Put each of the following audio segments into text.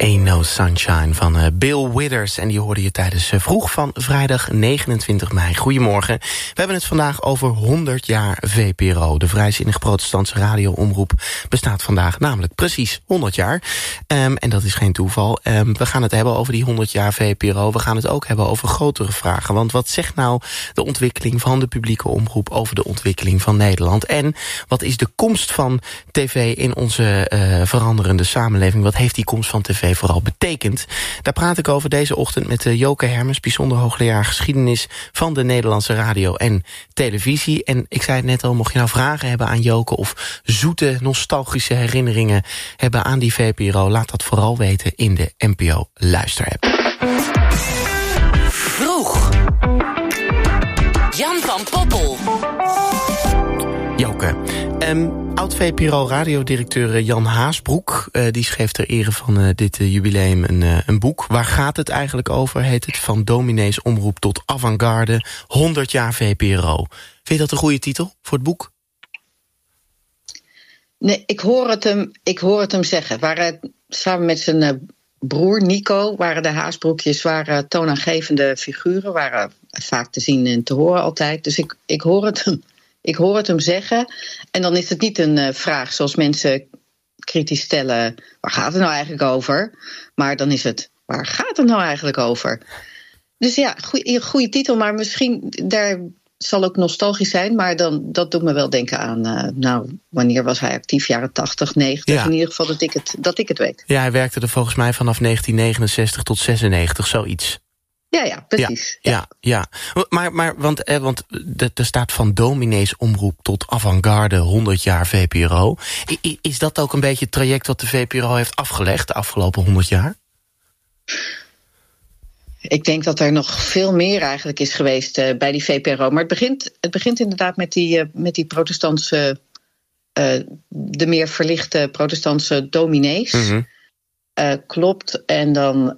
Ain't No Sunshine van Bill Withers. En die hoorde je tijdens Vroeg van vrijdag 29 mei. Goedemorgen. We hebben het vandaag over 100 jaar VPRO. De vrijzinnig protestantse radioomroep bestaat vandaag namelijk precies 100 jaar. En dat is geen toeval. We gaan het hebben over die 100 jaar VPRO. We gaan het ook hebben over grotere vragen. Want wat zegt nou de ontwikkeling van de publieke omroep over de ontwikkeling van Nederland? En wat is de komst van tv in onze veranderende samenleving? Wat heeft die komst van tv vooral betekent? Daar praat ik over deze ochtend met Joke Hermes, bijzonder hoogleraar geschiedenis van de Nederlandse radio en televisie. En ik zei het net al, mocht je nou vragen hebben aan Joke of zoete, nostalgische herinneringen hebben aan die VPRO, laat dat vooral weten in de NPO Luisterapp. Vroeg. Jan van Poppel. Joke, oud-VPRO-radiodirecteur Jan Haasbroek, die schreef ter ere van dit jubileum een boek. Waar gaat het eigenlijk over, heet het, van domineesomroep tot avant-garde, 100 jaar VPRO. Vind je dat een goede titel voor het boek? Nee, ik hoor het hem zeggen. Samen met zijn broer Nico waren de Haasbroekjes toonaangevende figuren, waren vaak te zien en te horen altijd. Dus ik hoor het hem zeggen. En dan is het niet een vraag zoals mensen kritisch stellen, waar gaat het nou eigenlijk over? Maar dan is het, waar gaat het nou eigenlijk over? Dus ja, goede titel, maar misschien daar zal ook nostalgisch zijn, maar dat doet me wel denken aan, wanneer was hij actief? Jaren 80, 90, ja. In ieder geval dat ik het weet. Ja, hij werkte er volgens mij vanaf 1969 tot 96, zoiets. Ja, precies. Ja. Maar want er staat van domineesomroep tot avant-garde 100 jaar VPRO. Is dat ook een beetje het traject wat de VPRO heeft afgelegd de afgelopen 100 jaar? Ik denk dat er nog veel meer eigenlijk is geweest bij die VPRO. Maar het begint inderdaad met die protestantse, de meer verlichte protestantse dominees. Mm-hmm. Klopt. En dan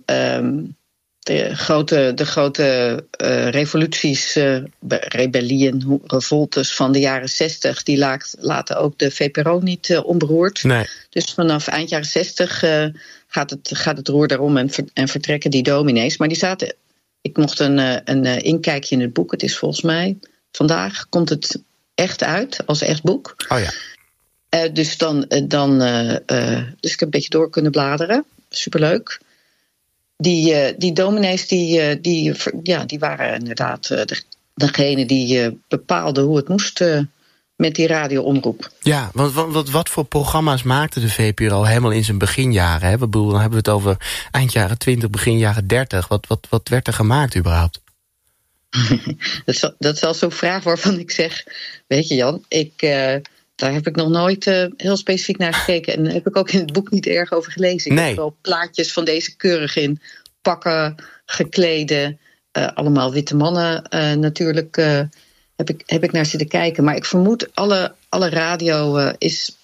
de grote revoluties, rebellieën, revoltes van de jaren 60... die laten ook de VPRO niet onberoerd. Nee. Dus vanaf eind jaren 60 gaat het roer daarom en vertrekken die dominees. Maar die zaten... Ik mocht een inkijkje in het boek. Het is volgens mij... Vandaag komt het echt uit, als echt boek. Oh ja. Dus ik heb een beetje door kunnen bladeren. Superleuk. Die dominees die waren inderdaad degene die bepaalden hoe het moest met die radioomroep. Ja, want wat voor programma's maakte de VPRO helemaal in zijn beginjaren? Hè? Dan hebben we het over eind jaren 20, begin jaren 30. Wat werd er gemaakt überhaupt? Dat is wel zo'n vraag waarvan ik zeg, weet je Jan, daar heb ik nog nooit heel specifiek naar gekeken. En daar heb ik ook in het boek niet erg over gelezen. Ik heb wel plaatjes van deze keurig in pakken geklede. Allemaal witte mannen natuurlijk heb ik naar zitten kijken. Maar ik vermoed alle radio is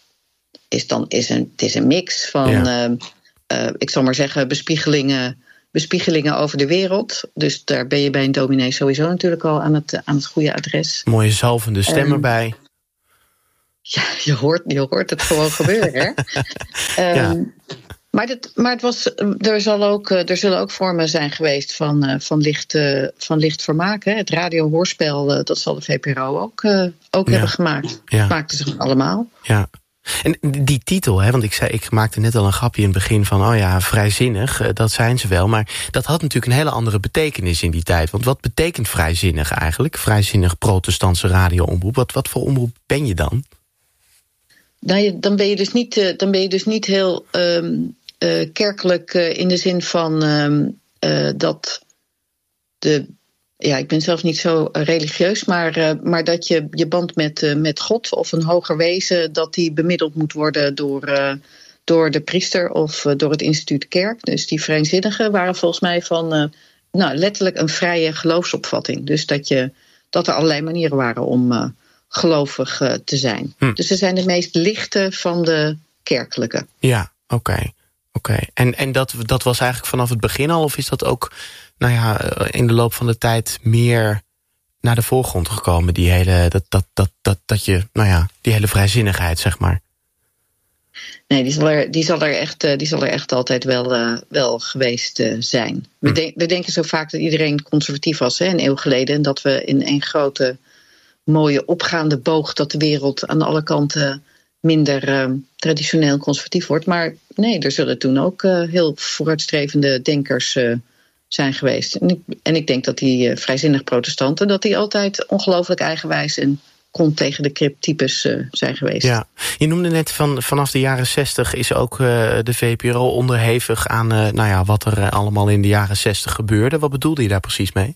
een mix van, ja. Ik zal maar zeggen, bespiegelingen over de wereld. Dus daar ben je bij een dominee sowieso natuurlijk al aan het goede adres. Mooie zalvende stem erbij. Ja, je hoort het gewoon gebeuren, hè? Ja. Maar er zullen ook vormen zijn geweest van licht vermaak. Hè? Het radiohoorspel, dat zal de VPRO ook hebben gemaakt. Ja. Dat maakten ze allemaal. Ja. En die titel, hè, want ik maakte net al een grapje in het begin van, vrijzinnig, dat zijn ze wel. Maar dat had natuurlijk een hele andere betekenis in die tijd. Want wat betekent vrijzinnig eigenlijk? Vrijzinnig protestantse radioomroep. Wat voor omroep ben je dan? Dan ben je dus niet heel kerkelijk in de zin van dat de... Ja, ik ben zelf niet zo religieus, maar dat je band met God of een hoger wezen, dat die bemiddeld moet worden door de priester of door het instituut kerk. Dus die vrijzinnigen waren volgens mij van letterlijk een vrije geloofsopvatting. Dus dat er allerlei manieren waren om gelovig te zijn. Dus ze zijn de meest lichte van de kerkelijke. Ja, oké. En dat was eigenlijk vanaf het begin al, of is dat ook in de loop van de tijd meer naar de voorgrond gekomen, die hele vrijzinnigheid, zeg maar? Nee, die zal er echt altijd wel geweest zijn. We denken zo vaak dat iedereen conservatief was, een eeuw geleden. En dat we in één grote, mooie, opgaande boog, dat de wereld aan alle kanten minder traditioneel conservatief wordt. Maar nee, er zullen toen ook heel vooruitstrevende denkers zijn geweest. En ik denk dat die vrijzinnig protestanten, dat die altijd ongelooflijk eigenwijs en kon tegen de cryptypes zijn geweest. Ja, je noemde net vanaf de jaren 60 is ook de VPRO onderhevig aan wat er allemaal in de jaren 60 gebeurde. Wat bedoelde je daar precies mee?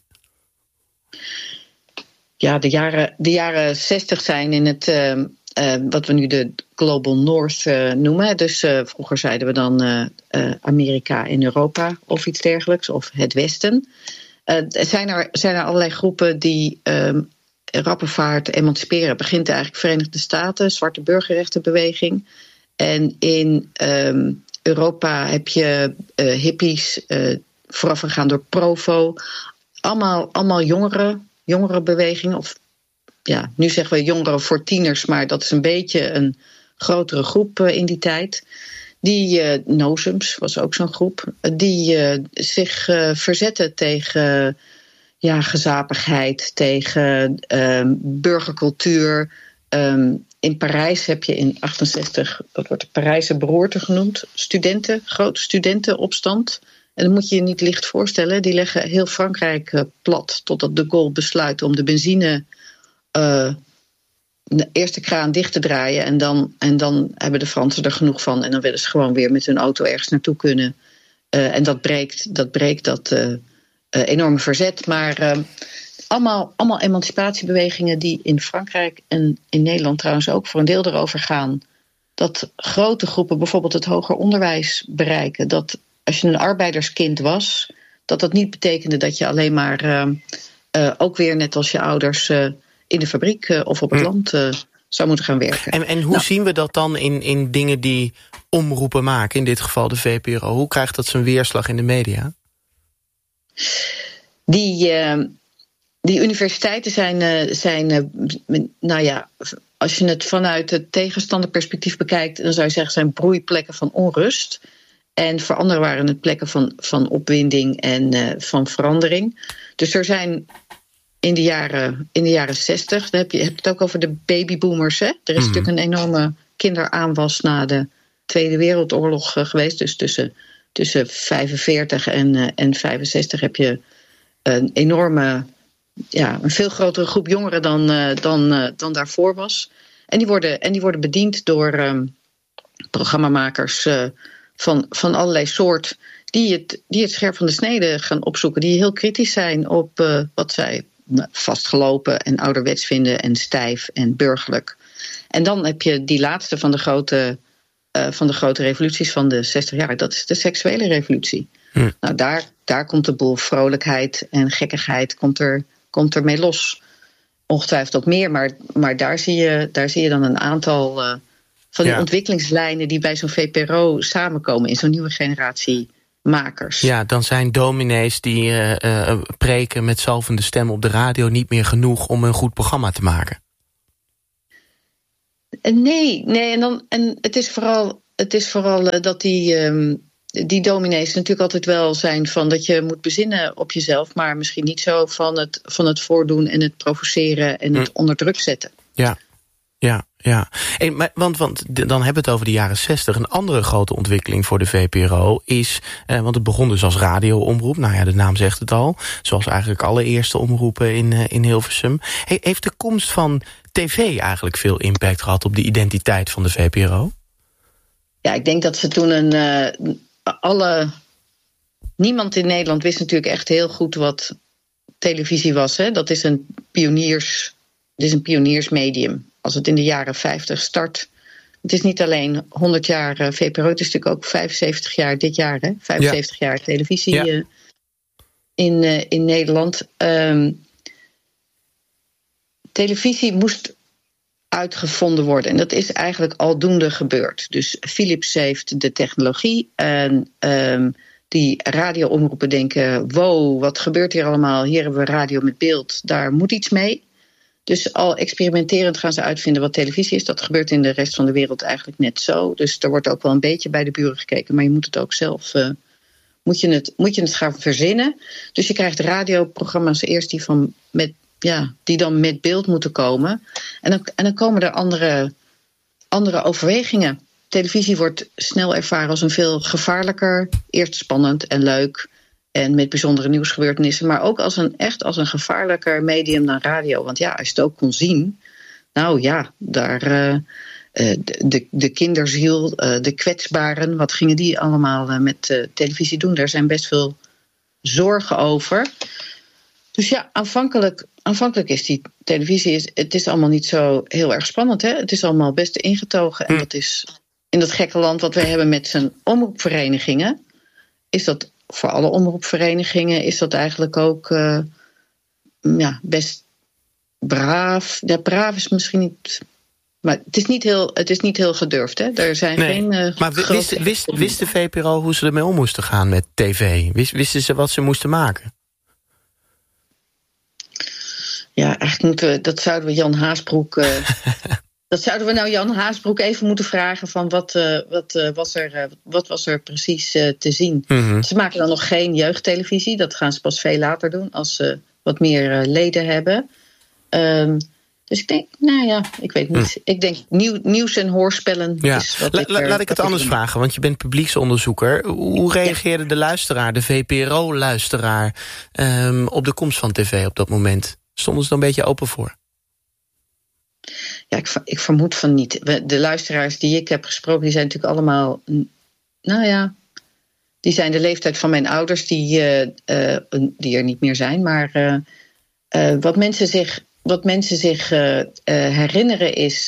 Ja, de jaren 60 zijn in het wat we nu de Global North noemen. Dus vroeger zeiden we dan Amerika en Europa of iets dergelijks, of het Westen. Zijn er allerlei groepen die rappenvaart emanciperen. Het begint eigenlijk Verenigde Staten, zwarte burgerrechtenbeweging. En in Europa heb je hippies, voorafgegaan door Provo. Allemaal jongerenbewegingen. Of ja, nu zeggen we jongeren voor tieners, maar dat is een beetje een grotere groep in die tijd. Die Nozems was ook zo'n groep, die zich verzetten tegen gezapigheid, tegen burgercultuur. In Parijs heb je in 68, dat wordt de Parijse beroerte genoemd, grote studentenopstand. En dat moet je je niet licht voorstellen. Die leggen heel Frankrijk plat, totdat de Gaulle besluit om de benzine de eerste kraan dicht te draaien. En dan hebben de Fransen er genoeg van. En dan willen ze gewoon weer met hun auto ergens naartoe kunnen. En dat breekt dat enorme verzet. Maar allemaal emancipatiebewegingen die in Frankrijk en in Nederland trouwens ook voor een deel erover gaan. Dat grote groepen bijvoorbeeld het hoger onderwijs bereiken. Dat als je een arbeiderskind was, dat niet betekende dat je alleen maar ook weer net als je ouders in de fabriek of op het land zou moeten gaan werken. En hoe zien we dat dan in dingen die omroepen maken, in dit geval de VPRO? Hoe krijgt dat zijn weerslag in de media? Die universiteiten zijn als je het vanuit het tegenstanderperspectief bekijkt, dan zou je zeggen zijn broeiplekken van onrust. En voor anderen waren het plekken van opwinding en van verandering. Dus er zijn in de jaren 60, dan je hebt het ook over de babyboomers. Hè? Er is natuurlijk een enorme kinderaanwas na de Tweede Wereldoorlog geweest. Dus tussen 45 en 65 heb je een enorme, een veel grotere groep jongeren dan daarvoor was. En die worden bediend door programmamakers van allerlei soort die het scherp van de snede gaan opzoeken. Die heel kritisch zijn op wat zij vastgelopen en ouderwets vinden en stijf en burgerlijk. En dan heb je die laatste van de grote revoluties van de 60 jaar. Dat is de seksuele revolutie. Nou, daar komt de boel vrolijkheid en gekkigheid komt er mee los. Ongetwijfeld ook meer, maar daar zie je dan een aantal van die ontwikkelingslijnen die bij zo'n VPRO samenkomen in zo'n nieuwe generatie makers. Ja, dan zijn dominees die preken met zalvende stem op de radio niet meer genoeg om een goed programma te maken. Nee, en het is vooral dat die dominees natuurlijk altijd wel zijn van dat je moet bezinnen op jezelf, maar misschien niet zo van het voordoen en het provoceren en het onder druk zetten. Ja. Want dan hebben we het over de jaren 60. Een andere grote ontwikkeling voor de VPRO is, want het begon dus als radioomroep. Nou ja, de naam zegt het al. Zoals eigenlijk alle eerste omroepen in Hilversum. Heeft de komst van tv eigenlijk veel impact gehad op de identiteit van de VPRO? Ja, ik denk dat ze toen niemand in Nederland wist natuurlijk echt heel goed wat televisie was. Hè? Dat is een pioniersmedium. Als het in de jaren 50 start. Het is niet alleen 100 jaar VPRO, het is natuurlijk ook 75 jaar dit jaar. Hè? 75 jaar televisie in Nederland. Televisie moest uitgevonden worden. En dat is eigenlijk aldoende gebeurd. Dus Philips heeft de technologie. En die radioomroepen denken, wow, wat gebeurt hier allemaal? Hier hebben we radio met beeld, daar moet iets mee. Dus al experimenterend gaan ze uitvinden wat televisie is. Dat gebeurt in de rest van de wereld eigenlijk net zo. Dus er wordt ook wel een beetje bij de buren gekeken. Maar je moet het ook zelf... Moet je het gaan verzinnen. Dus je krijgt radioprogramma's eerst die dan met beeld moeten komen. En dan komen er andere overwegingen. Televisie wordt snel ervaren als een veel gevaarlijker... eerst spannend en leuk... en met bijzondere nieuwsgebeurtenissen... maar ook als een gevaarlijker medium dan radio. Want ja, als je het ook kon zien... nou ja, daar... de kinderziel, de kwetsbaren... wat gingen die allemaal met televisie doen? Daar zijn best veel zorgen over. Dus ja, aanvankelijk is die televisie... het is allemaal niet zo heel erg spannend. Hè? Het is allemaal best ingetogen. En dat is in dat gekke land wat we hebben met zijn omroepverenigingen... is dat voor alle omroepverenigingen... is dat eigenlijk ook best braaf. Ja, braaf is misschien niet... Maar het is niet heel gedurfd, hè? Er zijn geen... maar wist de VPRO hoe ze ermee om moesten gaan met tv? Wisten ze wat ze moesten maken? Ja, eigenlijk dat zouden we Jan Haasbroek... dat zouden we nou Jan Haasbroek even moeten vragen... van wat was er precies te zien. Mm-hmm. Ze maken dan nog geen jeugdtelevisie. Dat gaan ze pas veel later doen... als ze wat meer leden hebben... Dus ik denk, ik weet niet. Ik denk nieuws en hoorspellen is wat laat ik het anders vragen, want je bent publieksonderzoeker. Hoe reageerde de luisteraar, de VPRO-luisteraar... op de komst van tv op dat moment? Stonden ze er een beetje open voor? Ja, ik vermoed van niet. De luisteraars die ik heb gesproken, die zijn natuurlijk allemaal... die zijn de leeftijd van mijn ouders... die er niet meer zijn. Maar wat mensen zich herinneren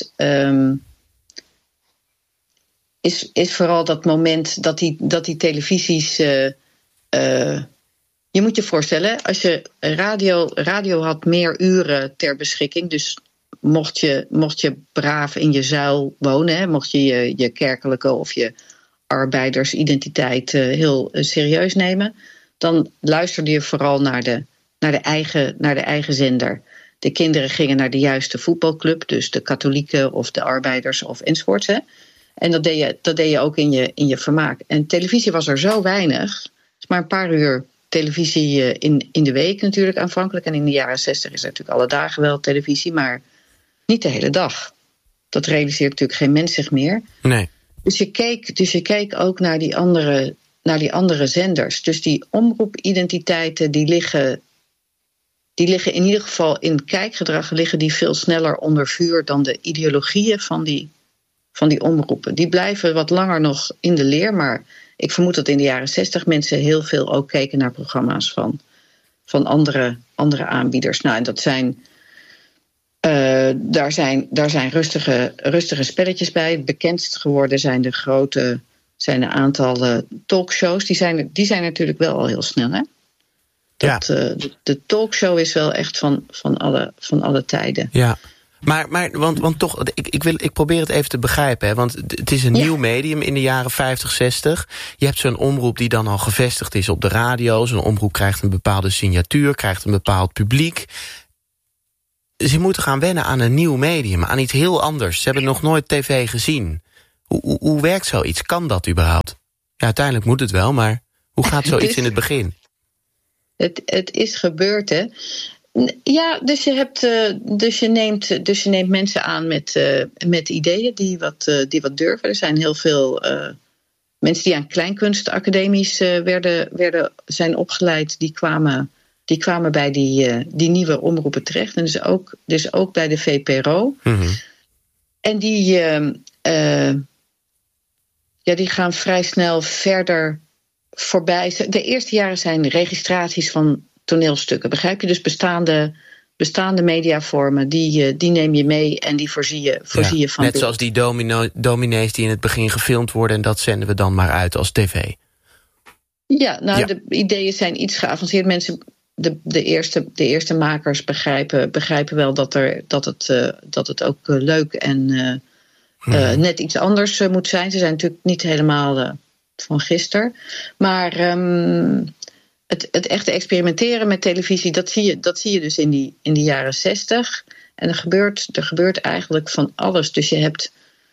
is vooral dat moment dat die televisies... je moet je voorstellen, als je radio had meer uren ter beschikking... dus mocht je braaf in je zuil wonen... Hè, mocht je je kerkelijke of je arbeidersidentiteit heel serieus nemen... dan luisterde je vooral naar de eigen zender... De kinderen gingen naar de juiste voetbalclub, dus de katholieken of de arbeiders of enzovoorts. Hè? En dat deed je ook in je vermaak. En televisie was er zo weinig, maar een paar uur televisie in de week natuurlijk aanvankelijk. En in de jaren 60 is er natuurlijk alle dagen wel televisie, maar niet de hele dag. Dat realiseert natuurlijk geen mens zich meer. Nee. Dus je keek ook naar die andere zenders. Dus die omroepidentiteiten die liggen in ieder geval in kijkgedrag die veel sneller onder vuur dan de ideologieën van die omroepen. Die blijven wat langer nog in de leer, maar ik vermoed dat in de jaren 60 mensen heel veel ook keken naar programma's van andere aanbieders. Nou, en dat zijn daar zijn rustige spelletjes bij. Het bekendst geworden zijn de aantallen talkshows. Die zijn natuurlijk wel al heel snel, hè? De talkshow is wel echt van alle tijden. Ja, maar want toch, ik probeer het even te begrijpen. Hè, want het is een nieuw medium in de jaren 50, 60. Je hebt zo'n omroep die dan al gevestigd is op de radio. Zo'n omroep krijgt een bepaalde signatuur, krijgt een bepaald publiek. Ze moeten gaan wennen aan een nieuw medium, aan iets heel anders. Ze hebben nog nooit tv gezien. Hoe werkt zoiets? Kan dat überhaupt? Ja, uiteindelijk moet het wel, maar hoe gaat zoiets in het begin? Het is gebeurd, hè. Ja, dus je neemt mensen aan met ideeën die wat durven. Er zijn heel veel mensen die aan kleinkunstacademies zijn opgeleid. Die kwamen bij die nieuwe omroepen terecht. En dus ook bij de VPRO. Mm-hmm. En die gaan vrij snel verder voorbij. De eerste jaren zijn registraties van toneelstukken. Begrijp je? Dus bestaande mediavormen, die neem je mee en die voorzie je van. Net zoals die dominees die in het begin gefilmd worden en dat zenden we dan maar uit als tv. Ja, de ideeën zijn iets geavanceerd. Mensen, de eerste makers begrijpen wel dat het ook leuk en net iets anders moet zijn. Ze zijn natuurlijk niet helemaal van gisteren. Maar het echte experimenteren met televisie, dat zie je dus in die jaren 60. En er gebeurt eigenlijk van alles. Dus je hebt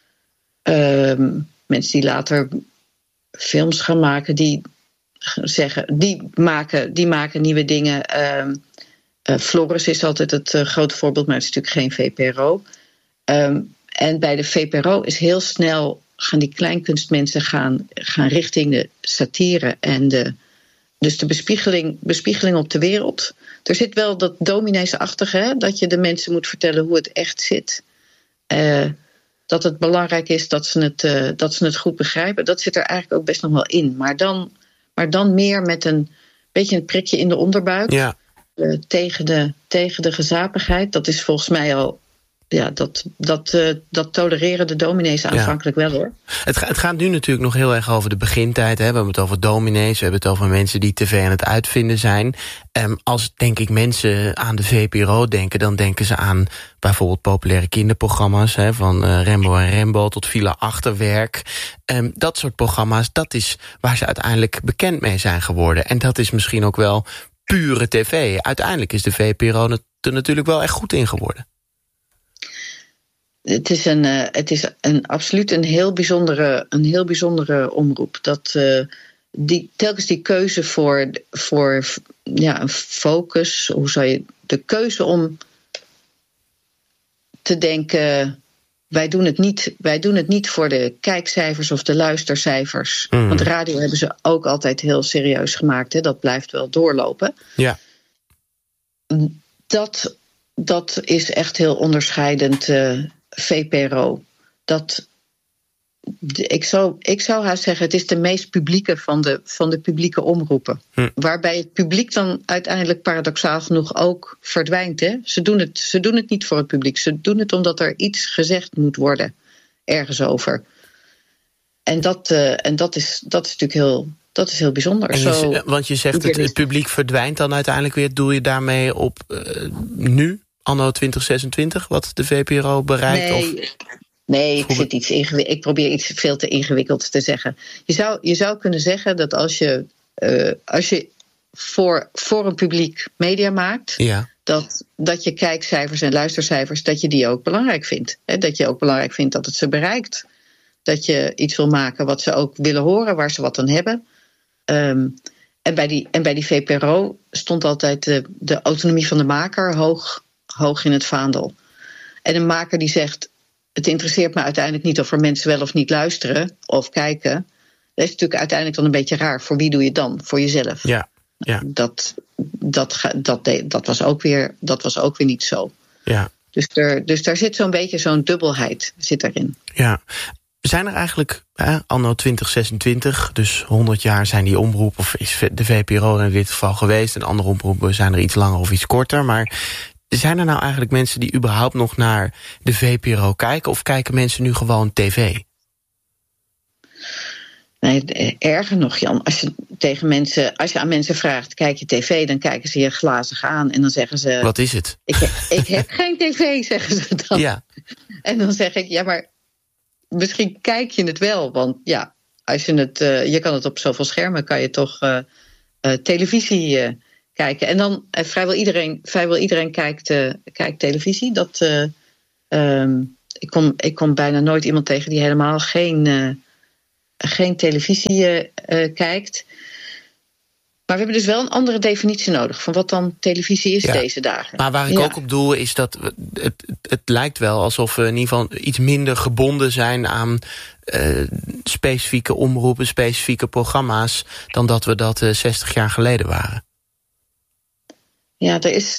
mensen die later films gaan maken, die zeggen, die maken nieuwe dingen. Floris is altijd het grote voorbeeld, maar het is natuurlijk geen VPRO. En bij de VPRO is heel snel gaan die kleinkunstmensen gaan richting de satire en dus de bespiegeling op de wereld. Er zit wel dat domineesachtige, hè, dat je de mensen moet vertellen hoe het echt zit. Dat het belangrijk is dat ze het goed begrijpen. Dat zit er eigenlijk ook best nog wel in. Maar dan meer met een beetje een prikje in de onderbuik. Ja. Tegen de gezapigheid. Dat is volgens mij al. Ja, dat tolereren de dominees aanvankelijk wel, hoor. Het gaat nu natuurlijk nog heel erg over de begintijd. Hè? We hebben het over dominees, we hebben het over mensen die tv aan het uitvinden zijn. Als, denk ik, mensen aan de VPRO denken, dan denken ze aan bijvoorbeeld populaire kinderprogramma's, hè, van Rembo en Rembo tot Villa Achterwerk. Dat soort programma's, dat is waar ze uiteindelijk bekend mee zijn geworden. En dat is misschien ook wel pure tv. Uiteindelijk is de VPRO er natuurlijk wel echt goed in geworden. Het is absoluut een heel bijzondere omroep. Dat telkens die keuze voor een focus, hoe zou je de keuze om te denken, wij doen het niet voor de kijkcijfers of de luistercijfers. Want radio hebben ze ook altijd heel serieus gemaakt. Hè? Dat blijft wel doorlopen. Ja. Dat is echt heel onderscheidend. VPRO. Ik zou haast zeggen, het is de meest publieke van de publieke omroepen. Waarbij het publiek dan uiteindelijk paradoxaal genoeg ook verdwijnt. Hè? Ze doen het niet voor het publiek. Ze doen het omdat er iets gezegd moet worden. Ergens over. En dat is natuurlijk heel bijzonder. Want je zegt het publiek verdwijnt dan uiteindelijk weer. Doe je daarmee op nu? Anno 2026, wat de VPRO bereikt? Nee, ik probeer iets veel te ingewikkeld te zeggen. Je zou kunnen zeggen dat als je voor een publiek media maakt, dat je kijkcijfers en luistercijfers, dat je die ook belangrijk vindt. Hè? Dat je ook belangrijk vindt dat het ze bereikt. Dat je iets wil maken wat ze ook willen horen, waar ze wat aan hebben. En bij die VPRO stond altijd de autonomie van de maker hoog in het vaandel. En een maker die zegt, het interesseert me uiteindelijk niet of er mensen wel of niet luisteren of kijken. Dat is natuurlijk uiteindelijk dan een beetje raar. Voor wie doe je het dan? Voor jezelf. Ja. Dat was ook weer niet zo. Ja. Dus daar zit zo'n beetje zo'n dubbelheid zit erin. Ja. Zijn er eigenlijk, anno 2026, dus 100 jaar zijn die omroepen, of is de VPRO in dit geval geweest, en andere omroepen zijn er iets langer of iets korter, maar zijn er nou eigenlijk mensen die überhaupt nog naar de VPRO kijken, of kijken mensen nu gewoon tv? Nee, erger nog, Jan. Als je aan mensen vraagt, kijk je tv, dan kijken ze je glazig aan en dan zeggen ze, wat is het? Ik heb geen tv, zeggen ze dan. Ja. En dan zeg ik, ja, maar misschien kijk je het wel, want ja, als je kan het op zoveel schermen, kan je toch televisie kijken. En dan vrijwel iedereen kijkt televisie. Ik kom bijna nooit iemand tegen die helemaal geen televisie kijkt. Maar we hebben dus wel een andere definitie nodig van wat dan televisie is deze dagen. Maar waar ik ook op doel is dat het lijkt wel alsof we in ieder geval iets minder gebonden zijn aan specifieke omroepen, specifieke programma's, dan dat we dat 60 jaar geleden waren. Ja,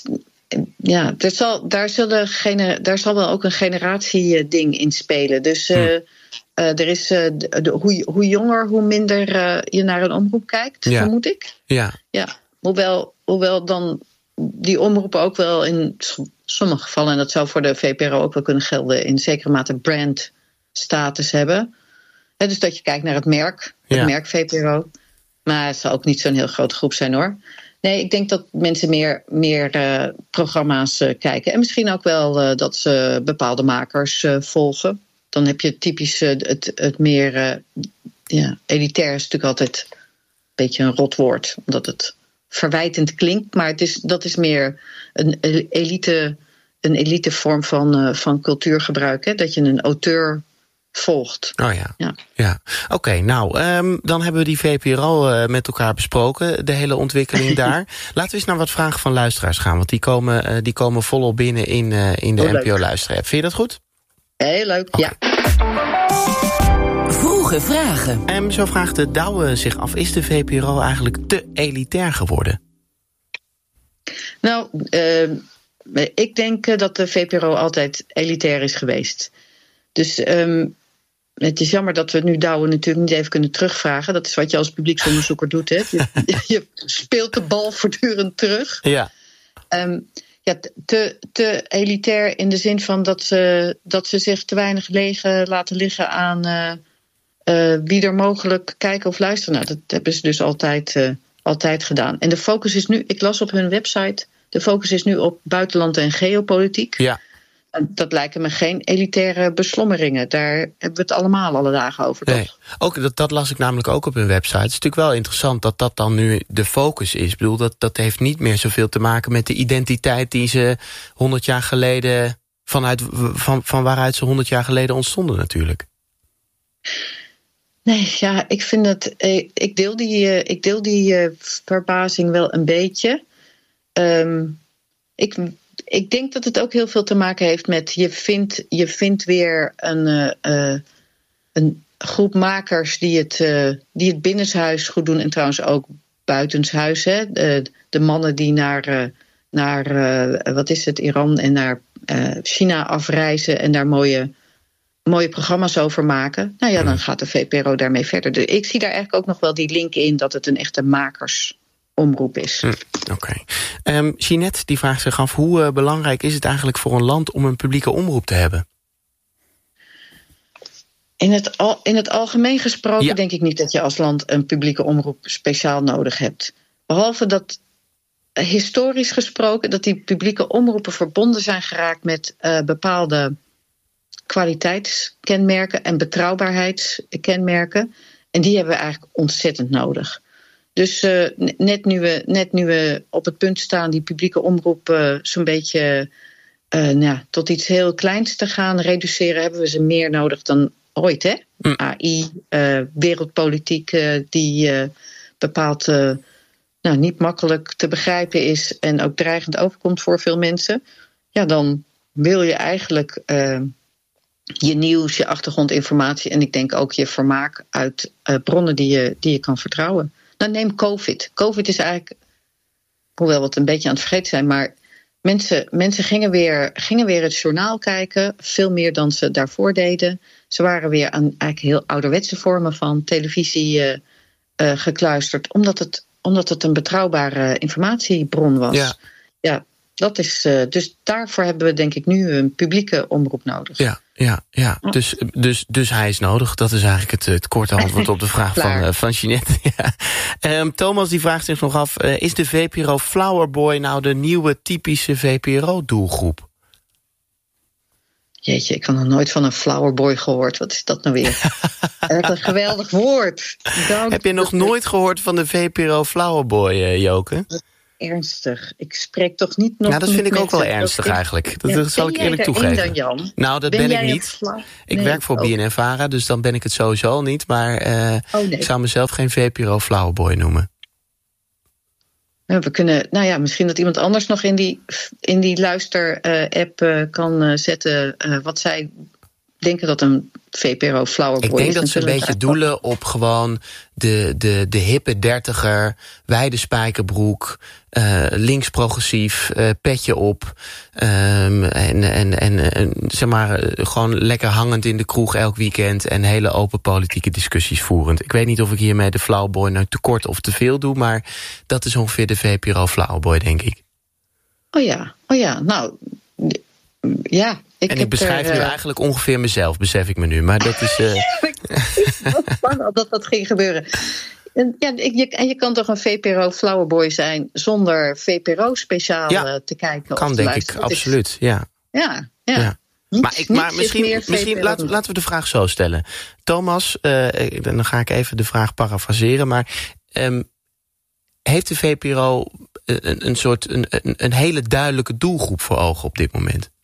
daar zal wel ook een generatieding in spelen. Dus er is hoe jonger, hoe minder je naar een omroep kijkt, vermoed ik. Ja. Hoewel dan die omroepen ook wel in sommige gevallen, en dat zou voor de VPRO ook wel kunnen gelden, in zekere mate brandstatus hebben. Dus dat je kijkt naar het merk merk VPRO. Maar het zal ook niet zo'n heel grote groep zijn, hoor. Nee, ik denk dat mensen meer programma's kijken. En misschien ook wel dat ze bepaalde makers volgen. Dan heb je typisch het meer elitair is natuurlijk altijd een beetje een rot woord, omdat het verwijtend klinkt. Maar dat is meer een een elite vorm van cultuurgebruik. Hè? Dat je een auteur volgt. Oh ja. Oké, dan hebben we die VPRO met elkaar besproken. De hele ontwikkeling daar. Laten we eens naar wat vragen van luisteraars gaan. Want die komen volop binnen in de NPO-luisterapp. Vind je dat goed? Heel leuk, okay. Ja. Vroege vragen. Zo vraagt de Douwe zich af, is de VPRO eigenlijk te elitair geworden? Nou, ik denk dat de VPRO altijd elitair is geweest. Dus het is jammer dat we nu Douwe natuurlijk niet even kunnen terugvragen. Dat is wat je als publieksonderzoeker doet. Hè? Je speelt de bal voortdurend terug. Ja. Te elitair in de zin van dat ze zich te weinig laten liggen aan wie er mogelijk kijken of luisteren. Nou, dat hebben ze dus altijd gedaan. En de focus is nu, ik las op hun website, de focus is nu op buitenland en geopolitiek. Ja. Dat lijken me geen elitaire beslommeringen. Daar hebben we het allemaal alle dagen over, toch? Nee. Ook, dat las ik namelijk ook op hun website. Het is natuurlijk wel interessant dat dat dan nu de focus is. Ik bedoel, dat heeft niet meer zoveel te maken met de identiteit die ze 100 jaar geleden van waaruit ze 100 jaar geleden ontstonden natuurlijk. Nee, ja, ik vind het. Ik deel die verbazing wel een beetje. Ik denk dat het ook heel veel te maken heeft met je vindt weer een groep makers die het binnenshuis goed doen en trouwens ook buitenshuis. Hè? De mannen die naar wat is het, Iran en naar China afreizen en daar mooie programma's over maken. Nou ja, dan gaat de VPRO daarmee verder. Dus ik zie daar eigenlijk ook nog wel die link in dat het een echte makersomroep is. Oké. Jeanette die vraagt zich af, hoe belangrijk is het eigenlijk voor een land om een publieke omroep te hebben? In het algemeen gesproken denk ik niet dat je als land een publieke omroep speciaal nodig hebt. Behalve dat historisch gesproken dat die publieke omroepen verbonden zijn geraakt met bepaalde kwaliteitskenmerken en betrouwbaarheidskenmerken. En die hebben we eigenlijk ontzettend nodig. Dus net nu we op het punt staan die publieke omroep zo'n beetje tot iets heel kleins te gaan reduceren, hebben we ze meer nodig dan ooit. Hè? AI, wereldpolitiek die bepaald niet makkelijk te begrijpen is en ook dreigend overkomt voor veel mensen. Ja, dan wil je eigenlijk je nieuws, je achtergrondinformatie en ik denk ook je vermaak uit bronnen die je kan vertrouwen. Nou, neem COVID. COVID is eigenlijk, hoewel we het een beetje aan het vergeten zijn, maar mensen gingen weer het journaal kijken, veel meer dan ze daarvoor deden. Ze waren weer aan eigenlijk heel ouderwetse vormen van televisie gekluisterd, omdat het een betrouwbare informatiebron was. Ja, dat is. Dus daarvoor hebben we denk ik nu een publieke omroep nodig. Ja. Dus hij is nodig. Dat is eigenlijk het korte antwoord op de vraag van Jeanette. Ja. Thomas die vraagt zich nog af, is de VPRO Flowerboy nou de nieuwe typische VPRO-doelgroep? Jeetje, ik had nog nooit van een Flowerboy gehoord. Wat is dat nou weer? Wat een geweldig woord. Heb je nog nooit gehoord van de VPRO Flowerboy, Joke? Ernstig. Ik spreek toch niet nog. Nou, dat vind ik ook wel ernstig eigenlijk. Dat zal ik eerlijk toegeven. Dan, Jan? Nou, dat ben ik niet. Ik werk voor BNNVARA, dus dan ben ik het sowieso niet. Maar ik zou mezelf geen VPRO Flowerboy noemen. We kunnen, misschien dat iemand anders nog in die luister-app kan zetten wat zij denken dat een VPRO Flowerboy is. Ik denk dat ze een beetje doelen op gewoon de hippe dertiger, wijde spijkerbroek, links progressief, petje op. En zeg maar, gewoon lekker hangend in de kroeg elk weekend en hele open politieke discussies voerend. Ik weet niet of ik hiermee de Flowerboy nou te kort of te veel doe, maar dat is ongeveer de VPRO Flowerboy, denk ik. Oh ja, nou, ja. Ik beschrijf nu eigenlijk ongeveer mezelf, besef ik me nu. Maar dat is. Wat spannend dat dat ging gebeuren. En je kan toch een VPRO Flowerboy zijn zonder VPRO speciaal te kijken kan, of te denk luisteren. Ik, absoluut. Ja. Maar misschien laten we de vraag zo stellen. Thomas, dan ga ik even de vraag parafraseren. Maar heeft de VPRO een hele duidelijke doelgroep voor ogen op dit moment?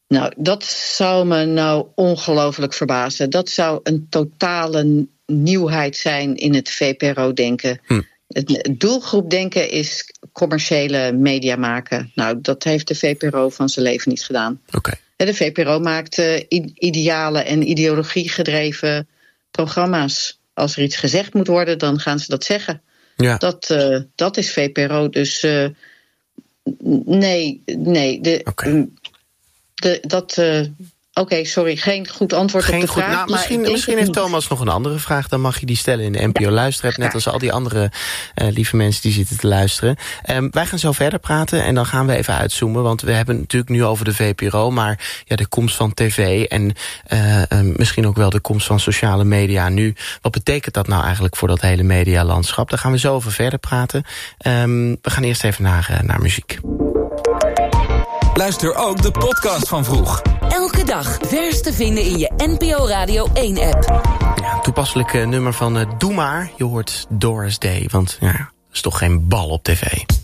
Nou, dat zou me nou ongelooflijk verbazen. Dat zou een totale nieuwheid zijn in het VPRO-denken. Het doelgroepdenken is commerciële media maken. Nou, dat heeft de VPRO van zijn leven niet gedaan. Okay. De VPRO maakt idealen en ideologie gedreven programma's. Als er iets gezegd moet worden, dan gaan ze dat zeggen. Ja. Dat is VPRO. Dus nee. Oké, sorry, geen goed antwoord op de vraag. Nou, misschien heeft Thomas nog een andere vraag. Dan mag je die stellen in de NPO Luisterapp. Net als al die andere lieve mensen die zitten te luisteren. Wij gaan zo verder praten en dan gaan we even uitzoomen. Want we hebben het natuurlijk nu over de VPRO. Maar ja, de komst van tv en misschien ook wel de komst van sociale media nu. Wat betekent dat nou eigenlijk voor dat hele medialandschap? Daar gaan we zo over verder praten. We gaan eerst even naar muziek. Luister ook de podcast van Vroeg. Elke dag vers te vinden in je NPO Radio 1-app. Ja, een toepasselijk nummer van Doe Maar. Je hoort Doris Day, want ja, dat is toch geen bal op tv.